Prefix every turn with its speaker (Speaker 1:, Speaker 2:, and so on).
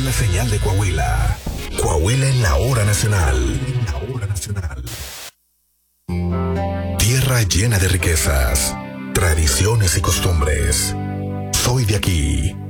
Speaker 1: la señal de Coahuila. Coahuila en la hora nacional. Tierra llena de riquezas, tradiciones y costumbres. Soy de aquí.